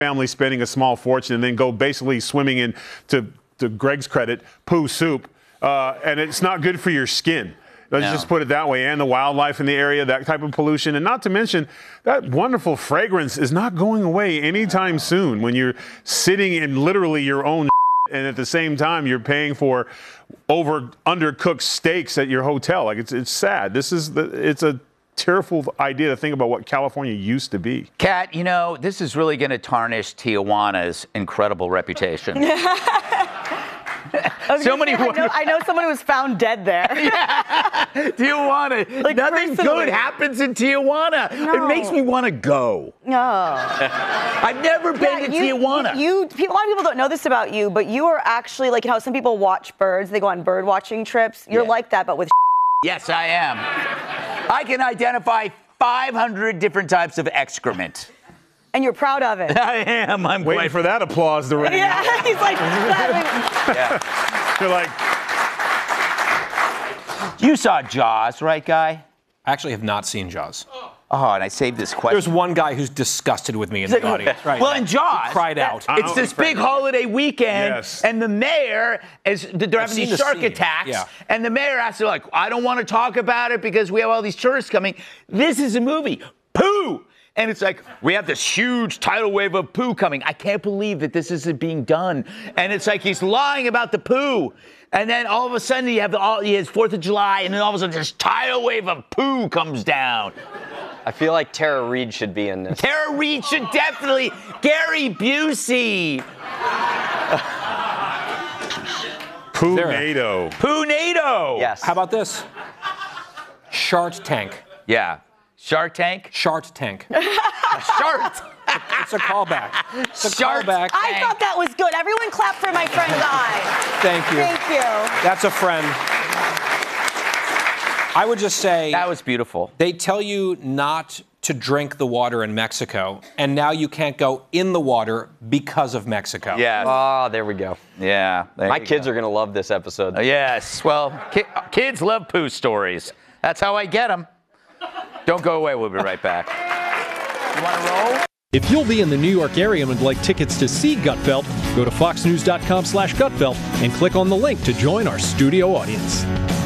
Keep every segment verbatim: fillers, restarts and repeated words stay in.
family spending a small fortune and then go basically swimming in, to, to Greg's credit, poo soup. Uh, and it's not good for your skin. Let's no. just put it that way. And the wildlife in the area, that type of pollution. And not to mention, that wonderful fragrance is not going away anytime soon when you're sitting in literally your own and at the same time you're paying for over undercooked steaks at your hotel. Like, it's it's sad. This is the, it's a tearful idea to think about what California used to be. Kat, you know, this is really going to tarnish Tijuana's incredible reputation. So many. Say, I, know, I know someone who was found dead there. Yeah. Tijuana. Like, nothing personally. good happens in Tijuana. No. It makes me want to go. No. I've never been yeah, to you, Tijuana. You, you, a lot of people don't know this about you, but you are actually like how some people watch birds. They go on bird watching trips. You're yeah. like that, but with. Yes, I am. I can identify five hundred different types of excrement. And you're proud of it. I am. I'm waiting quite... for that applause to ring. Yeah, he's like. yeah. You're like. You saw Jaws, right, Guy? I actually have not seen Jaws. Oh, and I saved this question. There's one guy who's disgusted with me in the audience. Right. Well, in Jaws, he cried out. It's this big holiday weekend, yes. and the mayor is they're having these the shark scene. attacks, yeah. and the mayor has to like, I don't want to talk about it because we have all these tourists coming. This is a movie, poo. And it's like, we have this huge tidal wave of poo coming. I can't believe that this isn't being done. And it's like he's lying about the poo. And then all of a sudden you have the all he has Fourth of July, and then all of a sudden this tidal wave of poo comes down. I feel like Tara Reid should be in this. Tara Reid should definitely. Gary Busey. Poo-nado. Poo-nado. Yes. How about this? Shark Tank. Yeah. Shark Tank? Shark Tank. Shark. It's a callback. It's a Shark callback. I thought that was good. Everyone clap for my friend Guy. Thank you. Thank you. That's a friend. I would just say That was beautiful. they tell you not to drink the water in Mexico, and now you can't go in the water because of Mexico. Yeah. Oh, there we go. Yeah. My kids are going to love this episode. Uh, yes. Well, ki- kids love poo stories. That's how I get them. Don't go away. We'll be right back. You want to roll? If you'll be in the New York area and would like tickets to see Gutfeld, go to foxnews.com slash Gutfeld and click on the link to join our studio audience.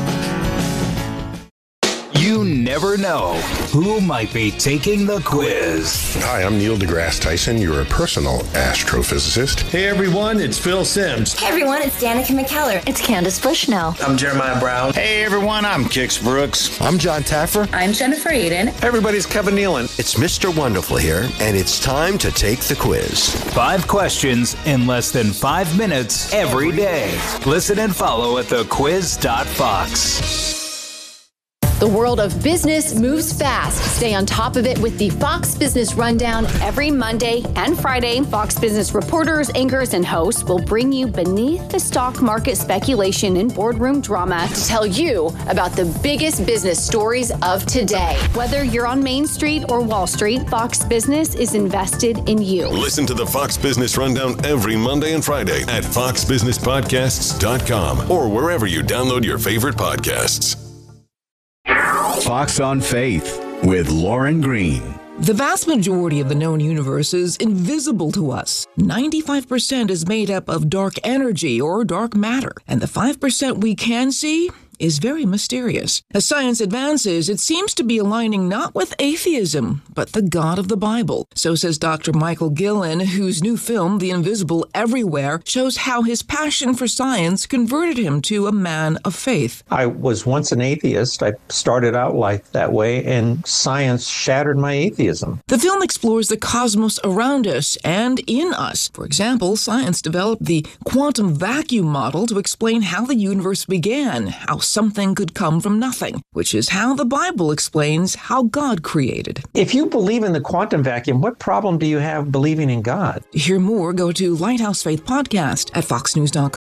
You never know who might be taking the quiz. Hi, I'm Neil deGrasse Tyson, your personal astrophysicist. Hey everyone, it's Phil Simms. Hey everyone, it's Danica McKellar. It's Candace Bushnell. I'm Jeremiah Brown. Hey everyone, I'm Kix Brooks. I'm John Taffer. I'm Jennifer Aiden. Everybody's Kevin Nealon. It's Mister Wonderful here, and it's time to take the quiz. Five questions in less than five minutes every day. Listen and follow at the quiz dot fox. The world of business moves fast. Stay on top of it with the Fox Business Rundown every Monday and Friday. Fox Business reporters, anchors, and hosts will bring you beneath the stock market speculation and boardroom drama to tell you about the biggest business stories of today. Whether you're on Main Street or Wall Street, Fox Business is invested in you. Listen to the Fox Business Rundown every Monday and Friday at fox business podcasts dot com or wherever you download your favorite podcasts. Fox on Faith with Lauren Green. The vast majority of the known universe is invisible to us. ninety-five percent is made up of dark energy or dark matter, and the five percent we can see is very mysterious. As science advances, it seems to be aligning not with atheism, but the God of the Bible. So says Doctor Michael Gillen, whose new film, The Invisible Everywhere, shows how his passion for science converted him to a man of faith. I was once an atheist. I started out life that way, and science shattered my atheism. The film explores the cosmos around us and in us. For example, science developed the quantum vacuum model to explain how the universe began, how something could come from nothing, which is how the Bible explains how God created. If you believe in the quantum vacuum, what problem do you have believing in God? To hear more, go to Lighthouse Faith Podcast at fox news dot com.